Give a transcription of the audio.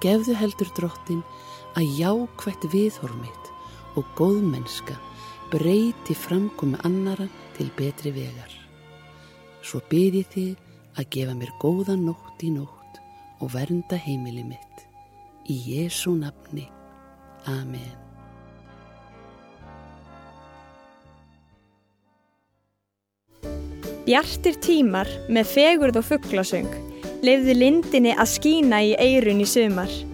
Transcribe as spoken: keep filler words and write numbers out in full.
gefðu heldur Drottinn að jákvætt viðhorf mitt og góðmennska breyti framkomu annara til betri vegar. Svo bið ég þig að gefa mér góða nótt í nótt og vernda heimili mitt. Í Jesú nafni. Amen. Bjartir tímar með fegurð og fuglasöng leyfðu lindinni að skína í eyrun í sumar.